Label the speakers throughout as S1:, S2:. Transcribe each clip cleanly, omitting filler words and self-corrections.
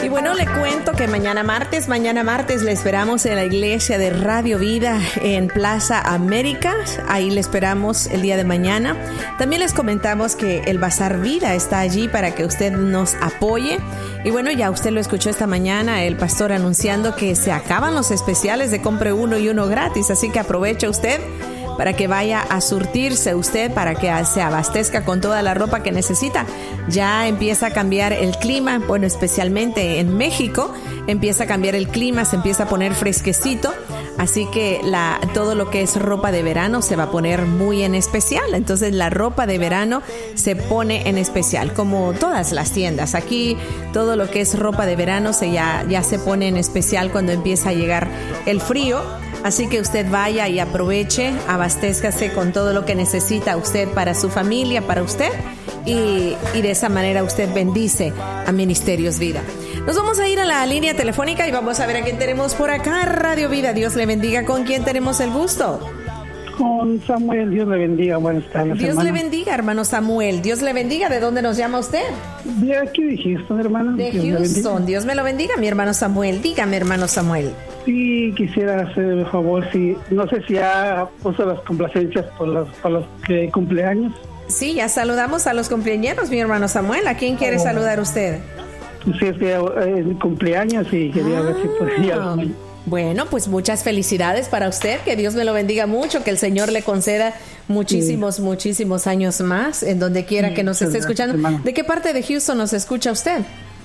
S1: Y bueno, le cuento que mañana martes le esperamos en la iglesia de Radio Vida en Plaza Américas. Ahí le esperamos el día de mañana. También les comentamos que el Bazar Vida está allí para que usted nos apoye. Y bueno, ya usted lo escuchó esta mañana, el pastor anunciando que se acaban los especiales de compre uno y uno gratis. Así que aproveche usted para que vaya a surtirse usted, para que se abastezca con toda la ropa que necesita. Ya empieza a cambiar el clima, bueno, especialmente en México, empieza a cambiar el clima, se empieza a poner fresquecito, así que todo lo que es ropa de verano se va a poner muy en especial. Entonces la ropa de verano se pone en especial, como todas las tiendas. Aquí todo lo que es ropa de verano ya se pone en especial cuando empieza a llegar el frío. Así que usted vaya y aproveche, abastézcase con todo lo que necesita usted para su familia, para usted, y de esa manera usted bendice a Ministerios Vida. Nos vamos a ir a la línea telefónica y vamos a ver a quién tenemos por acá. Radio Vida, Dios le bendiga. ¿Con quién tenemos el gusto?
S2: Con Samuel, Dios le bendiga. Buenas tardes,
S1: Dios
S2: hermano.
S1: le bendiga, hermano Samuel. Dios le bendiga. ¿De dónde nos llama usted?
S2: De aquí de Houston, hermano.
S1: De Houston. Dios me lo bendiga, mi hermano Samuel. Dígame, hermano Samuel.
S2: Sí, quisiera hacer el favor, no sé si ya puso las complacencias para los que cumpleaños.
S1: Sí, ya saludamos a los cumpleañeros, mi hermano Samuel. ¿A quién quiere saludar usted?
S2: Sí, es que es mi cumpleaños y quería ver si podía.
S1: Bueno, pues muchas felicidades para usted, que Dios me lo bendiga mucho, que el Señor le conceda muchísimos años más, en donde quiera que nos esté escuchando. Hermano. ¿De qué parte de Houston nos escucha usted?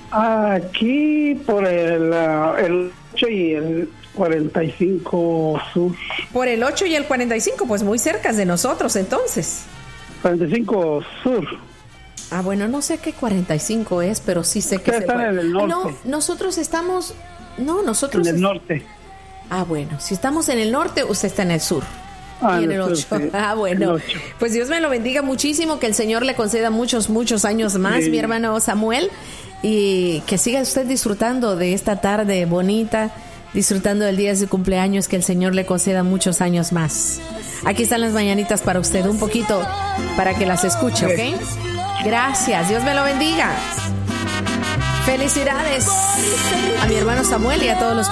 S2: Aquí por el 8 y el 45 sur.
S1: Por el 8 y el 45, pues muy cerca de nosotros entonces.
S2: 45 sur.
S1: Ah, bueno, no sé qué 45 es, pero sí sé que
S2: están en el norte.
S1: No, nosotros estamos...
S2: en el norte.
S1: Ah, bueno, si estamos en el norte, usted está en el sur. Y en el 8. Sí. Ah, bueno. Pues Dios me lo bendiga muchísimo, que el Señor le conceda muchos años más, mi hermano Samuel, y que siga usted disfrutando de esta tarde bonita, disfrutando del día de su cumpleaños, que el Señor le conceda muchos años más. Aquí están las mañanitas para usted, un poquito para que las escuche, ¿ok? Gracias, Dios me lo bendiga. Felicidades a mi hermano Samuel y a todos los